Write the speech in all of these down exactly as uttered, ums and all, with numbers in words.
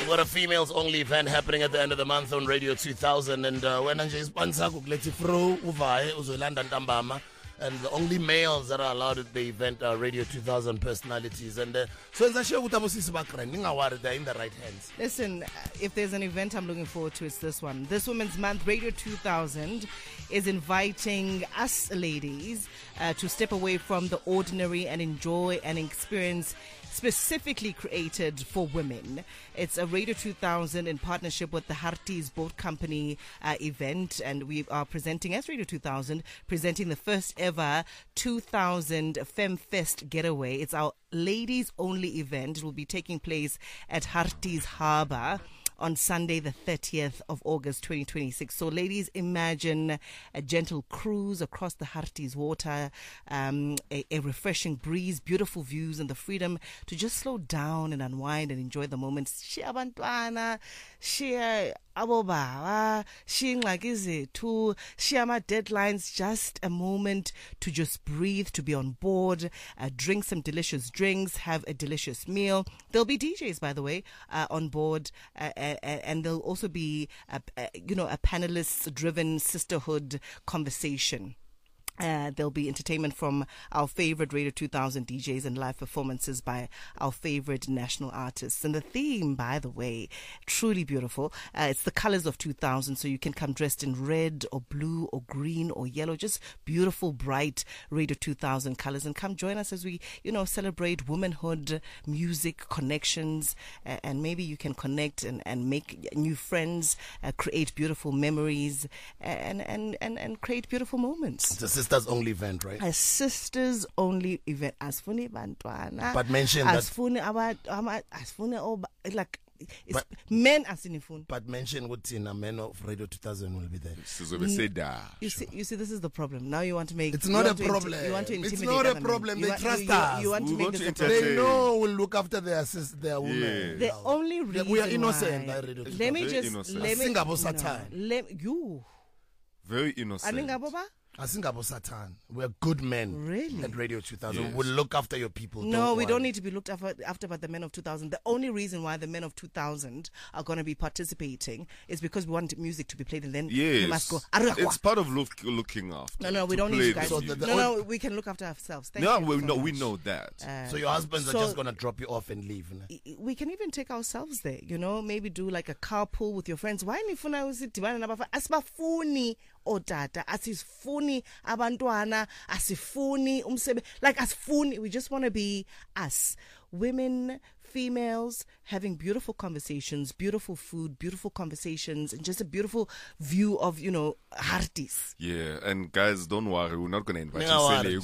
We've got a females only event happening at the end of the month on Radio two thousand, and uh, when nje sponsor kukulethi fro uvaye uzolanda ntambama, and the only males that are allowed at the event are Radio two thousand personalities. And uh, so enza sure ukuthi abosisi bakrani ningawari, they're in the right hands. Listen, if there's an event I'm looking forward to, it's this one. This Women's Month, Radio two thousand is inviting us ladies uh, to step away from the ordinary and enjoy an experience specifically created for women. It's a Radio two thousand in partnership with the Harties Boat Company uh, event, and we are presenting as Radio two thousand, presenting the first ever two thousand FemFest getaway. It's our ladies only event. It will be taking place at Harties Harbour on Sunday, the thirtieth of August, twenty twenty-six. So, ladies, imagine a gentle cruise across the Harties water, um, a, a refreshing breeze, beautiful views, and the freedom to just slow down and unwind and enjoy the moments. Share abantwana, share abobaba, share ingxaki, share my deadlines. Just a moment to just breathe, to be on board, uh, drink some delicious drinks, have a delicious meal. There'll be D Js, by the way, uh, on board. Uh, and there'll also be, a, a, you know, a panelist-driven sisterhood conversation. Uh, there'll be entertainment from our favorite Radio two thousand D Js and live performances by our favorite national artists. And the theme, by the way, truly beautiful. Uh, it's the colors of two thousand, so you can come dressed in red or blue or green or yellow, just beautiful, bright Radio two thousand colors. And come join us as we, you know, celebrate womanhood, music, connections, uh, and maybe you can connect and, and make new friends, uh, create beautiful memories, and, and, and, and create beautiful moments. It's a sisters only event, right? A sisters only event. Asfuni bantwana. But mention that. Asfuni about asfuni oh like but, men asinifuni. But mention what in a men of Radio two thousand will be there. Mm, you see, you see, this is the problem. Now you want to make. It's not a problem. Inti- you want to intimidate. It's not a problem. You they want, trust you, you, us. You want we to make to this a problem. They know we'll look after their sis, their women. Yeah. The no. only reason we are innocent. Why, Radio let me just innocent. let me. No, let you. Very innocent. I think about Satan. We're good men. Really? At Radio two thousand. Yes. We'll look after your people. No, don't we worry. don't need to be looked after, after by the men of two thousand. The only reason why the men of two thousand are going to be participating is because we want music to be played, and then yes. we must go. It's part of look, looking after. No, no, we don't need you guys. So the, the no, no, we can look after ourselves. Thank no, you we so know, much. we know that. Uh, so your husbands so are just going to drop you off and leave. Ne? We can even take ourselves there, you know, maybe do like a carpool with your friends. Why nifuna usidibana nabafa asibafuni otata asifuni abantwana asifuni umsebe like asifuni. We just want to be us, women, females, having beautiful conversations, beautiful food, beautiful conversations, and just a beautiful view of, you know, Harties. Yeah, and guys, don't worry, we're not going to invite you.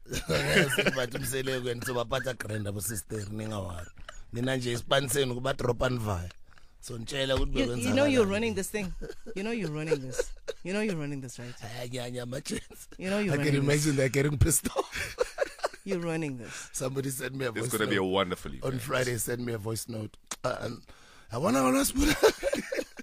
You, you know you're running this thing. You know you're running this. You know you're running this, right? You know you're I running can imagine they're getting pissed off. You're running this. Somebody sent me a voice note. It's going to be a wonderful event. On Friday, sent me a voice note. Uh, and I want to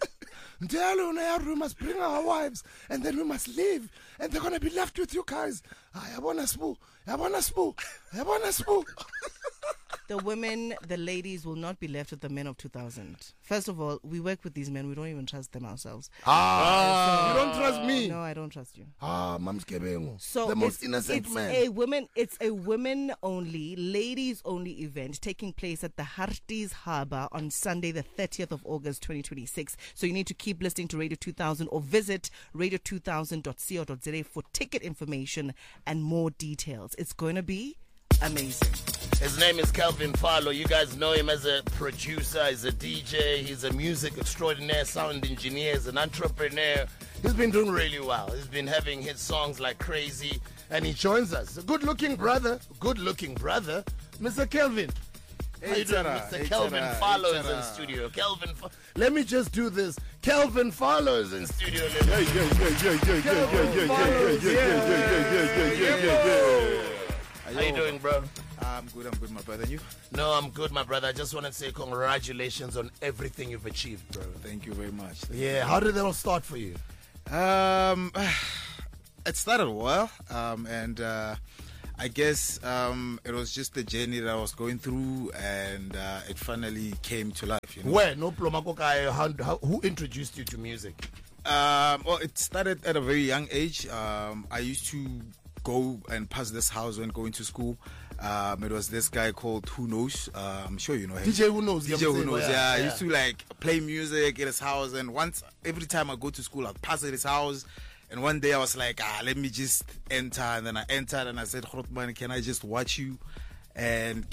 we must bring our wives, and then we must leave, and they're going to be left with you guys. I want to spoo. I want to spoo. I want to spoo. The women, the ladies will not be left with the men of two thousand. First of all, we work with these men. We don't even trust them ourselves. Ah, so, you don't trust me? No, I don't trust you. Ah, Mam's Kebengo. So the most it's, innocent it's man. A women, it's a women-only, ladies-only event taking place at the Harties Harbour on Sunday, the thirtieth of August, twenty twenty-six. So you need to keep listening to Radio two thousand or visit radio two thousand dot co dot za for ticket information and more details. It's going to be amazing. His name is Kelvin Farlow. You guys know him as a producer, he's a D J, he's a music extraordinaire, sound engineer, he's an entrepreneur. He's been doing really well. He's been having hit songs like crazy, and he joins us. A good-looking brother, good-looking brother, Mister Kelvin. How you doing, Mister Kelvin Farlow is in studio. Kelvin, Fa- let me just do this. Kelvin Farlow is in studio. Yeah, yeah, yeah, yeah, yeah, yeah, yeah, yeah, yeah, yeah, yeah, yeah, yeah. How you doing, bro? I'm good, I'm good, my brother. And you? No, I'm good, my brother. I just want to say congratulations on everything you've achieved, bro. Thank you very much. Thank yeah, you. How did it all start for you? Um, it started well, um, and uh, I guess um, it was just the journey that I was going through, and uh, it finally came to life. You know? Where? No Plomako Kai, how, how, who introduced you to music? Um, well, it started at a very young age. Um, I used to go and pass this house when going to school. Um, it was this guy called Who Knows. Uh, I'm sure you know him. D J Who Knows. D J Who Knows. Yeah, yeah. I used to like play music at his house, and once every time I go to school, I'd pass at his house. And one day I was like, ah, let me just enter. And then I entered, and I said, Grootman, can I just watch you? And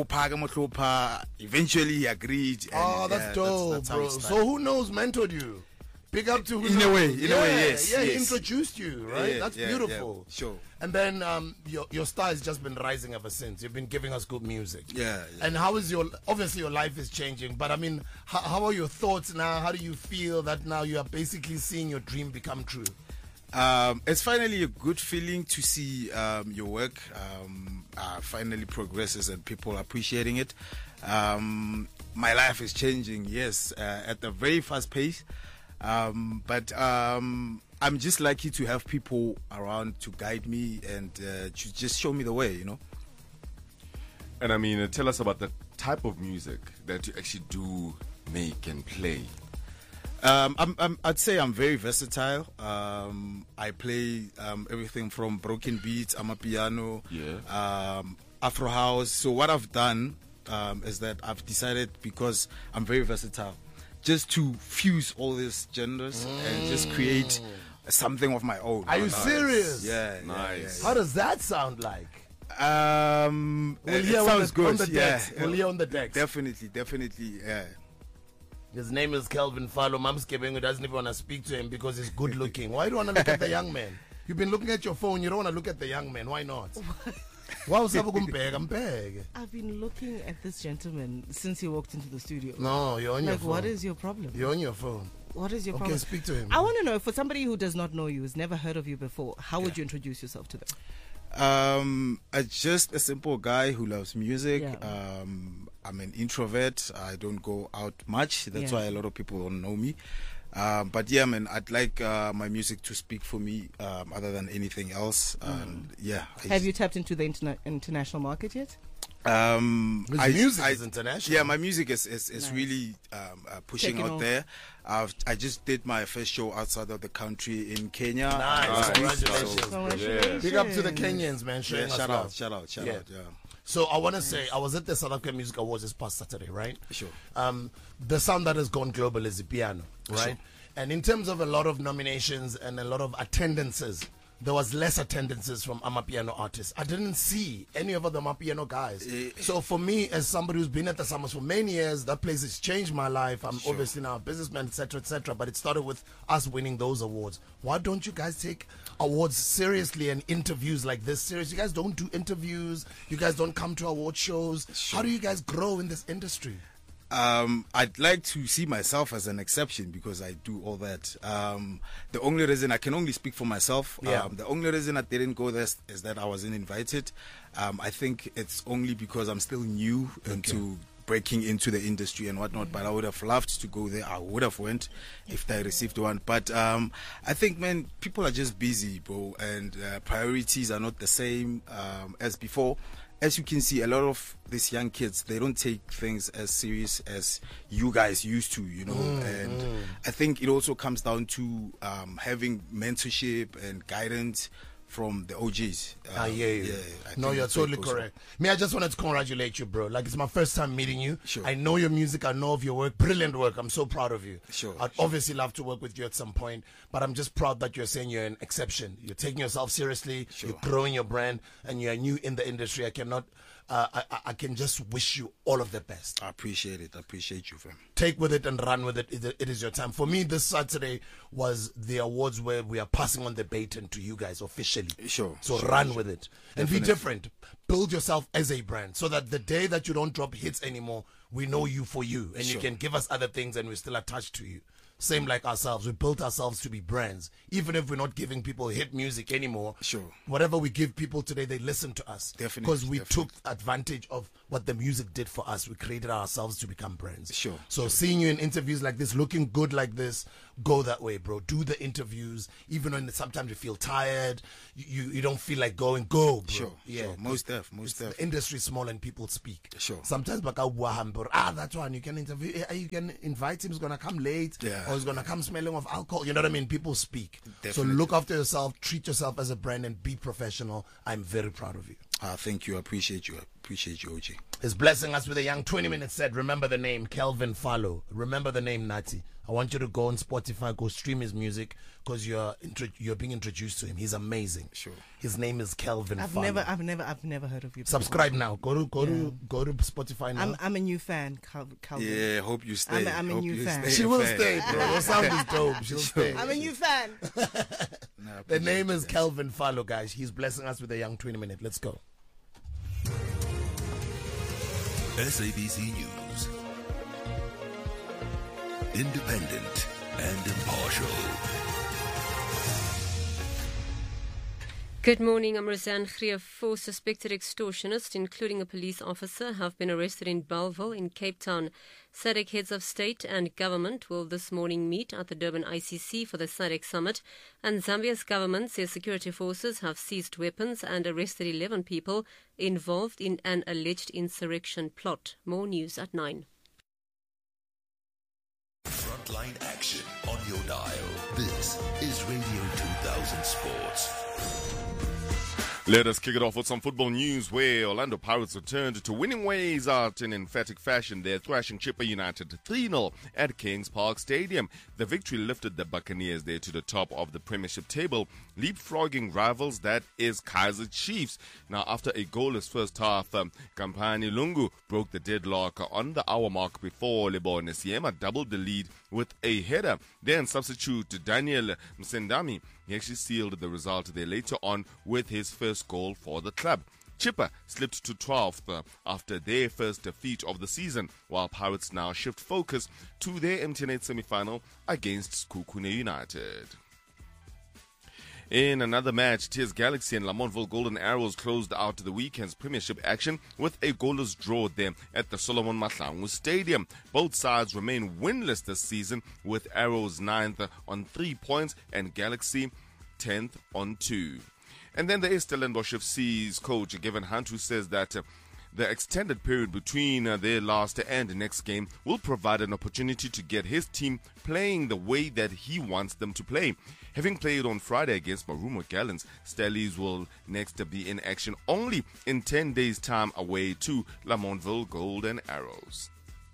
eventually he agreed. And, oh, that's yeah, dope, that's, that's how bro. it started. So Who Knows mentored you? Big up to Who In Knows. a way, in yeah, a way, yes, Yeah, he yes. introduced you, right? Yeah, that's yeah, beautiful. yeah, sure. And then um, your your star has just been rising ever since. You've been giving us good music. Yeah, yeah. And how is your, obviously your life is changing, but I mean, how, how are your thoughts now? How do you feel that now you are basically seeing your dream become true? Um, it's finally a good feeling to see um, your work um, uh, finally progresses and people appreciating it. Um, my life is changing, yes, uh, at a very fast pace. Um, but um, I'm just lucky to have people around to guide me and uh, to just show me the way, you know. And I mean, uh, tell us about the type of music that you actually do make and play. Um, I'm, I'm, I'd say I'm very versatile. Um, I play um, everything from broken beats, amapiano, Yeah. um, Afro house. So what I've done um, is that I've decided, because I'm very versatile, just to fuse all these genres and just create something of my own. Are you Nice. serious? Yeah. Nice. How does that sound like? Yeah. Um, We'll it hear on sounds the, good. on the yeah. decks. We'll hear on the decks. Definitely, definitely. Yeah. His name is Kelvin Falo. Mams Kebengu doesn't even want to speak to him because he's good looking. Why do you want to look at the young man? You've been looking at your phone. You don't want to look at the young man. Why not? Why was I've I've been looking at this gentleman since he walked into the studio. No, you're on your Like, phone. what is your problem? You're on your phone. What is your Okay, problem? speak to him. I want to know, for somebody who does not know you, who's never heard of you before, how would you introduce yourself to them? Um, I'm just a simple guy who loves music. Yeah. Um, I'm an introvert. I don't go out much. That's Yeah. why a lot of people don't know me. Um, but yeah, man, I'd like uh, my music to speak for me um, other than anything else. And yeah. I Have you tapped into the interna- international market yet? Um, His I, music I, is international. Yeah, my music is is, is Nice. really um, uh, pushing Taking out off. there. I've, I just did my first show outside of the country in Kenya. Nice. last week, Congratulations. so- Congratulations. Big up to the Kenyans, man. yeah, Showing us shout love. out, shout out, shout Yeah. out. Yeah, So I want to say, I was at the South African Music Awards this past Saturday, right? sure. Um, the sound that has gone global is the piano, right? Sure. And in terms of a lot of nominations and a lot of attendances, there was less attendances from Amapiano artists. I didn't see any of the Amapiano guys. Eh. So for me, as somebody who's been at the Summers for many years, that place has changed my life. I'm Sure. obviously now a businessman, et cetera, et cetera. But it started with us winning those awards. Why don't you guys take awards seriously and interviews like this serious? You guys don't do interviews. You guys don't come to award shows. Sure. How do you guys grow in this industry? Um, I'd like to see myself as an exception because I do all that. Um, the only reason I can only speak for myself. Yeah. Um, the only reason I didn't go there is that I wasn't invited. Um, I think it's only because I'm still new into breaking into the industry and whatnot. But I would have loved to go there. I would have went if I received one. But um, I think, man, people are just busy, bro, and uh, priorities are not the same um, as before. As you can see, a lot of these young kids, they don't take things as serious as you guys used to, you know. And I think it also comes down to um, having mentorship and guidance from the O Gs. Um, I hear you. yeah, I no, think you're that's where it totally goes from. correct. Me, I just wanted to congratulate you, bro. Like, it's my first time meeting you. Sure. I know your music. I know of your work. Brilliant work. I'm so proud of you. Sure, I'd sure. obviously love to work with you at some point, but I'm just proud that you're saying you're an exception. You're taking yourself seriously. Sure. You're growing your brand, and you're new in the industry. I cannot, uh, I, I- I can just wish you all of the best. I appreciate it. I appreciate you, fam. Take with it and run with it. It, it is your time. For me, this Saturday was the awards where we are passing on the baton to you guys officially. Sure, So sure, run sure. with it and be Definitely. different. Build yourself as a brand so that the day that you don't drop hits anymore, we know you for you, and you Sure. can give us other things and we're still attached to you. Same like ourselves. We built ourselves to be brands. Even if we're not giving people hit music anymore, Sure. whatever we give people today, they listen to us. Definitely, Because we definitely. took advantage of what the music did for us. We created ourselves to become brands. Sure. So sure. seeing you in interviews like this, looking good like this, go that way, bro. Do the interviews, even when sometimes you feel tired, you you, you don't feel like going. Go, bro. Sure. Yeah. Sure. Most def. Most def. The industry is small and people speak. Sure. Sometimes baka uwa hambo, ah, that one you can interview. eh, You can invite him. He's gonna come late, Yeah. or he's gonna come smelling of alcohol. You know what I mean? People speak. So Definitely. look after yourself. Treat yourself as a brand and be professional. I'm very proud of you. Ah, thank you. I appreciate you. I appreciate you, O G. Is blessing us with a young twenty minute set. Remember the name, Kelvin Fallow. Remember the name, Nati. I want you to go on Spotify, go stream his music, because you're intro- you're being introduced to him. He's amazing. Sure. His name is Kelvin I've Fallow. never, I've never, I've never heard of you. before. Subscribe now. Go to go to go to Spotify now. I'm, I'm a new fan, Cal- Calvin. Yeah, hope you stay. I'm a- I'm a hope new you fan. stay she a will fan. stay, bro. Your sound is dope. She'll stay. I'm a new fan. Nah, I The appreciate name is that. Kelvin Fallow, guys. He's blessing us with a young twenty minute. Let's go. S A B C News. Independent and impartial. Good morning, I'm Roseanne Greer. Four suspected extortionists, including a police officer, have been arrested in Bellville in Cape Town. S A D C heads of state and government will this morning meet at the Durban I C C for the S A D C summit. And Zambia's government says security forces have seized weapons and arrested eleven people involved in an alleged insurrection plot. More news at nine. Frontline action on your dial. This is Radio two thousand Sports. Let us kick it off with some football news where Orlando Pirates returned to winning ways out in emphatic fashion. They're thrashing Chippa United three nil at Kings Park Stadium. The victory lifted the Buccaneers there to the top of the Premiership table, leapfrogging rivals that is Kaizer Chiefs. Now, after a goalless first half, um, Kampani Lungu broke the deadlock on the hour mark before Lebone Siema doubled the lead with a header. Then substitute Daniel Msendami, he actually sealed the result there later on with his first goal for the club. Chippa slipped to twelfth uh, after their first defeat of the season, while Pirates now shift focus to their M T N eight semi-final against Kukune United. In another match, Tears Galaxy and Lamontville Golden Arrows closed out the weekend's Premiership action with a goalless draw there at the Solomon Mahlangu Stadium. Both sides remain winless this season, with Arrows ninth on three points and Galaxy tenth on two. And then there is Stellenbosch F C's coach, Gavin Hunt, who says that uh, the extended period between uh, their last and next game will provide an opportunity to get his team playing the way that he wants them to play. Having played on Friday against Marumo Gallants, Stellies will next be in action only in ten days' time away to Lamontville Golden Arrows.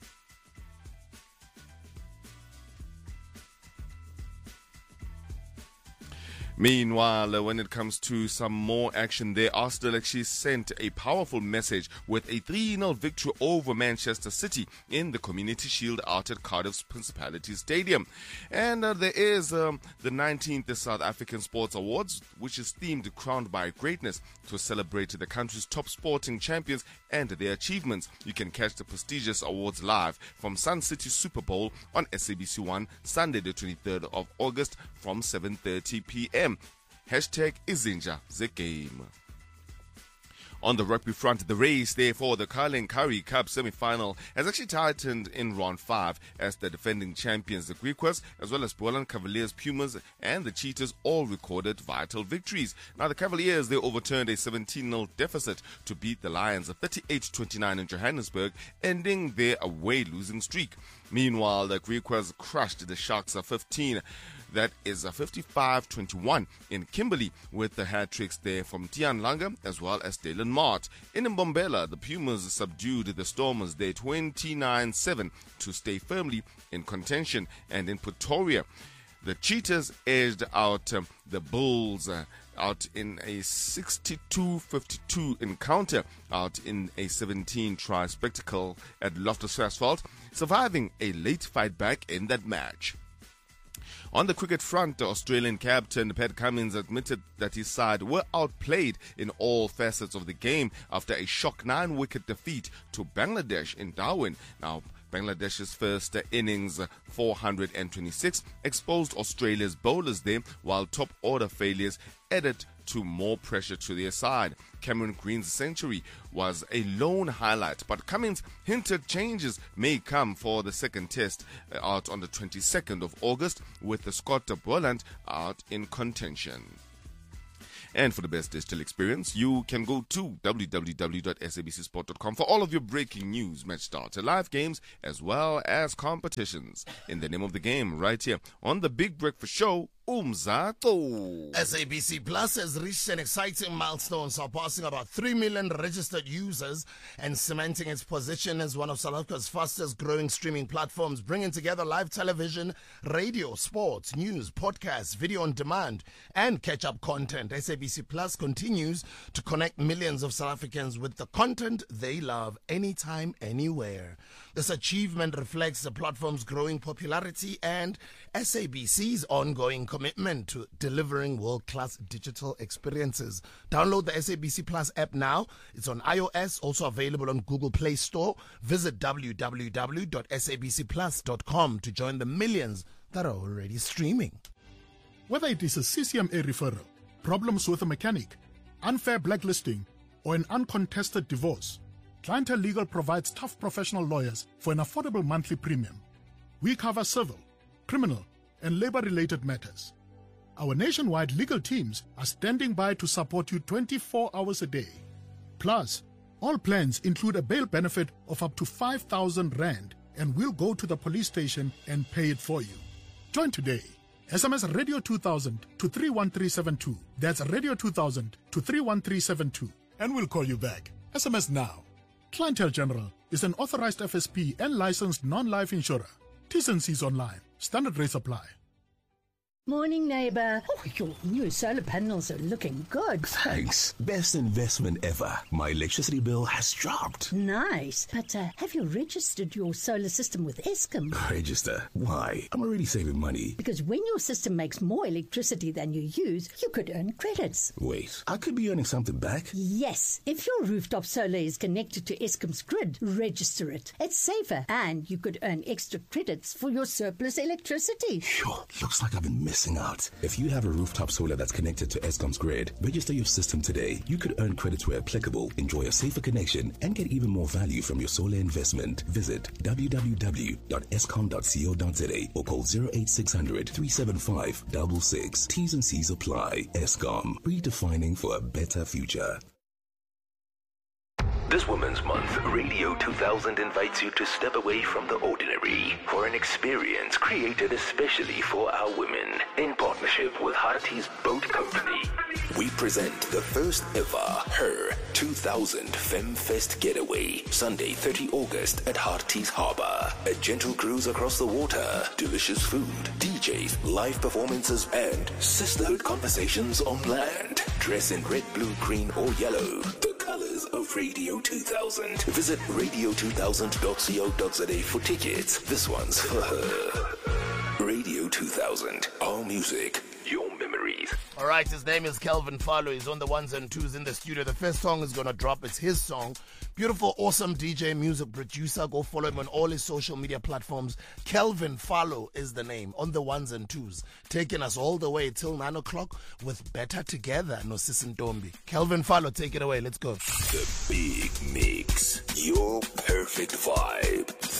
Meanwhile, uh, when it comes to some more action there, Arsenal actually sent a powerful message with a three nil victory over Manchester City in the Community Shield out at Cardiff's Principality Stadium. And uh, there is um, the nineteenth South African Sports Awards, which is themed Crowned by Greatness, to celebrate the country's top sporting champions and their achievements. You can catch the prestigious awards live from Sun City Super Bowl on S A B C one Sunday the twenty-third of August from seven thirty p.m. Hashtag Izinja the game. On the rugby front, the race there for the Carling Curry Cup semi-final has actually tightened in round five as the defending champions, the Griquas, as well as Boland Cavaliers, Pumas, and the Cheetahs all recorded vital victories. Now, the Cavaliers, they overturned a seventeen nil deficit to beat the Lions thirty-eight twenty-nine in Johannesburg, ending their away losing streak. Meanwhile, the Griquas crushed the Sharks fifteen. That is a fifty-five twenty-one in Kimberley, with the hat-tricks there from Tian Langa as well as Dalen Mart. In Mbombela, the Pumas subdued the Stormers there twenty-nine seven to stay firmly in contention. And in Pretoria, the Cheetahs edged out um, the Bulls uh, out in a sixty-two fifty-two encounter out in a seventeen-try spectacle at Loftus Asphalt, surviving a late fight back in that match. On the cricket front, the Australian captain Pat Cummins admitted that his side were outplayed in all facets of the game after a shock nine-wicket defeat to Bangladesh in Darwin. Now, Bangladesh's first innings, four hundred twenty-six, exposed Australia's bowlers there, while top-order failures added to more pressure to their side. Cameron Green's century was a lone highlight, but Cummins hinted changes may come for the second test out on the twenty-second of August, with the Scott Boland out in contention. And for the best digital experience, you can go to w w w dot s a b c sport dot com for all of your breaking news, match starter, live games, as well as competitions. In the name of the game, right here on the Big Breakfast Show, Umzato. S A B C Plus has reached an exciting milestone, surpassing about three million registered users and cementing its position as one of South Africa's fastest growing streaming platforms, bringing together live television, radio, sports, news, podcasts, video on demand, and catch-up content. S A B C Plus continues to connect millions of South Africans with the content they love anytime, anywhere. This achievement reflects the platform's growing popularity and S A B C's ongoing commitment to delivering world-class digital experiences. Download the S A B C Plus app now. It's on iOS, also available on Google Play Store. Visit w w w dot s a b c plus dot com to join the millions that are already streaming. Whether it is a C C M A referral, problems with a mechanic, unfair blacklisting, or an uncontested divorce, Clientele Legal provides tough professional lawyers for an affordable monthly premium. We cover civil, criminal, and labor-related matters. Our nationwide legal teams are standing by to support you twenty-four hours a day. Plus, all plans include a bail benefit of up to five thousand rand, and we'll go to the police station and pay it for you. Join today. S M S Radio two thousand to three one three seven two. That's Radio two thousand to three one three seven two. And we'll call you back. S M S now. Clientele General is an authorized F S P and licensed non-life insurer. T's and C's online. Standard rates apply. Morning, neighbour. Oh, your new solar panels are looking good. Thanks. Best investment ever. My electricity bill has dropped. Nice. But uh, have you registered your solar system with Eskom? Register? Why? I'm already saving money. Because when your system makes more electricity than you use, you could earn credits. Wait, I could be earning something back? Yes. If your rooftop solar is connected to Eskom's grid, register it. It's safer, and you could earn extra credits for your surplus electricity. Sure. Looks like I've been missing Missing out. If you have a rooftop solar that's connected to Eskom's grid, register your system today. You could earn credits where applicable, enjoy a safer connection, and get even more value from your solar investment. Visit w w w dot eskom dot co dot z a or call zero eight six hundred three seven five six six. T's and C's apply. Eskom, redefining for a better future. This Women's Month, Radio two thousand invites you to step away from the ordinary for an experience created especially for our women. In partnership with Harties Boat Company, we present the first ever Her two thousand FemFest Getaway, Sunday thirtieth of August at Harties Harbour. A gentle cruise across the water, delicious food, D Js, live performances, and sisterhood conversations on land. Dress in red, blue, green, or yellow. The colors of Radio two thousand. Visit radio two thousand dot co dot z a for tickets. This one's for her. Radio two thousand. Our music, your memories. All right, his name is Kelvin Falo. He's on the ones and twos in the studio. The first song is going to drop. It's his song. Beautiful, awesome D J, music producer. Go follow him on all his social media platforms. Kelvin Falo is the name, on the ones and twos. Taking us all the way till nine o'clock with Better Together, no Sisintombi. Kelvin Falo, take it away. Let's go. The Big Mix. Your perfect vibe.